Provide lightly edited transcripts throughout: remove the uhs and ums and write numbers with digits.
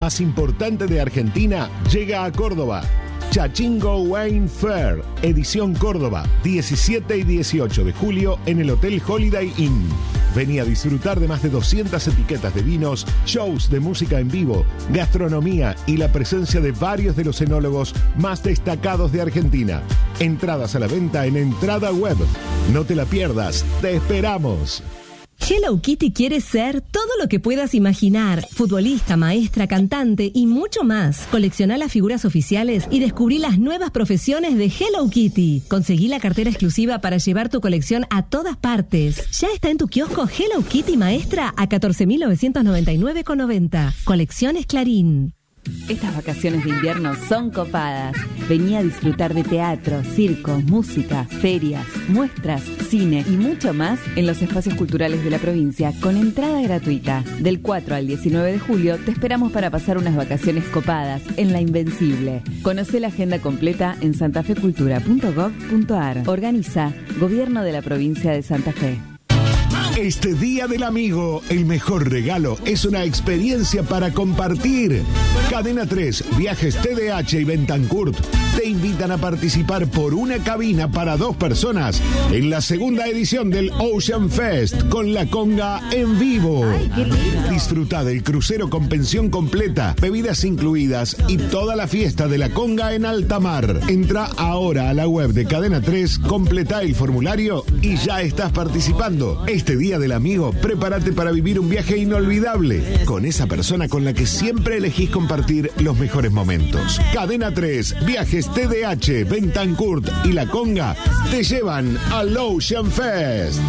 más importante de Argentina llega a Córdoba. Chachingo Wine Fair, edición Córdoba, 17 y 18 de julio en el Hotel Holiday Inn. Vení a disfrutar de más de 200 etiquetas de vinos, shows de música en vivo, gastronomía y la presencia de varios de los enólogos más destacados de Argentina. Entradas a la venta en Entrada Web. No te la pierdas, te esperamos. Hello Kitty quiere ser todo lo que puedas imaginar. Futbolista, maestra, cantante y mucho más. Coleccioná las figuras oficiales y descubrí las nuevas profesiones de Hello Kitty. Conseguí la cartera exclusiva para llevar tu colección a todas partes. Ya está en tu kiosco Hello Kitty Maestra a 14.999,90. Colecciones Clarín. Estas vacaciones de invierno son copadas. Vení a disfrutar de teatro, circo, música, ferias, muestras, cine y mucho más en los espacios culturales de la provincia con entrada gratuita. Del 4 al 19 de julio te esperamos para pasar unas vacaciones copadas en La Invencible. Conocé la agenda completa en santafecultura.gov.ar. Organiza Gobierno de la Provincia de Santa Fe. Este Día del Amigo, el mejor regalo es una experiencia para compartir. Cadena 3, Viajes TDH y Bentancurt te invitan a participar por una cabina para 2 personas en la segunda edición del Ocean Fest con La Conga en vivo. ¡Ay, qué lindo! Disfruta del crucero con pensión completa, bebidas incluidas y toda la fiesta de La Conga en alta mar. Entra ahora a la web de Cadena 3, completa el formulario y ya estás participando. Este Día del Amigo, prepárate para vivir un viaje inolvidable con esa persona con la que siempre elegís compartir los mejores momentos. Cadena 3, Viajes TDH, Bentancurt y La Conga te llevan al Ocean Fest.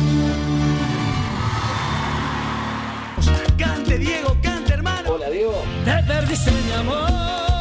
Cante, Diego, cante, hermano. Hola, Diego. Te perdiste mi amor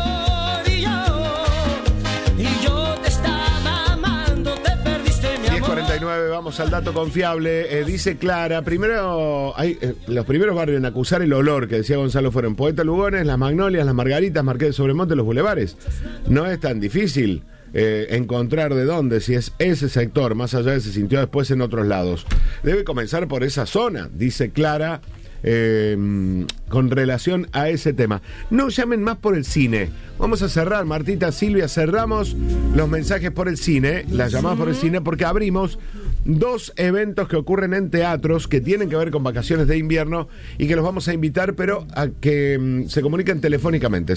y yo te estaba amando. Te perdiste mi amor. 10:49, vamos al dato confiable. Dice Clara, primero los primeros barrios en acusar el olor, que decía Gonzalo, fueron Poeta Lugones, Las Magnolias, Las Margaritas, Marqués de Sobremonte, Los Bulevares. No es tan difícil encontrar de dónde, si es ese sector, más allá de se sintió después en otros lados. Debe comenzar por esa zona, dice Clara, con relación a ese tema. No llamen más por el cine. Vamos a cerrar, Martita, Silvia, cerramos los mensajes por el cine, las llamadas por el cine, porque abrimos 2 eventos que ocurren en teatros que tienen que ver con vacaciones de invierno y que los vamos a invitar, pero a que se comuniquen telefónicamente.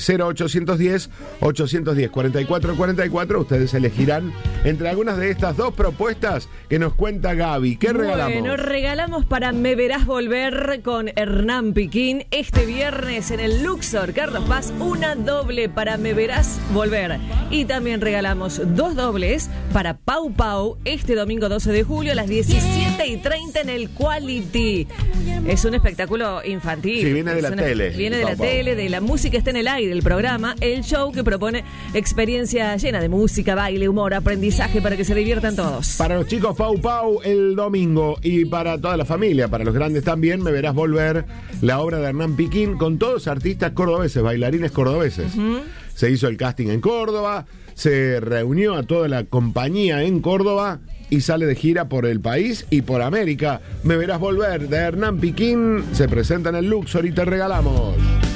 0810-810-4444. Ustedes elegirán entre algunas de estas 2 propuestas que nos cuenta Gaby. ¿Qué regalamos? Bueno, regalamos para Me Verás Volver con Hernán Piquín este viernes en el Luxor Carlos Paz, una doble para Me Verás Volver. Y también regalamos 2 dobles para Pau Pau este domingo 12 de julio a las 17:30 en el Quality. Es un espectáculo infantil. Sí, viene de la tele. Viene de la tele, de la música está en el aire, el programa, el show que propone experiencia llena de música, baile, humor, aprendizaje para que se diviertan todos. Para los chicos Pau Pau el domingo y para toda la familia, para los grandes también, Me Verás Volver, la obra de Hernán Piquín con todos artistas cordobeses, bailarines cordobeses. Se hizo el casting en Córdoba, se reunió a toda la compañía en Córdoba y sale de gira por el país y por América. Me Verás Volver de Hernán Piquín se presenta en el Luxor y te regalamos